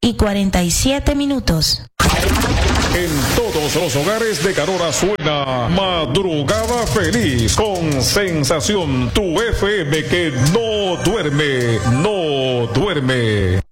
6:47. En todos los hogares de Carora suena Madrugada Feliz con Sensación, tu FM que no duerme.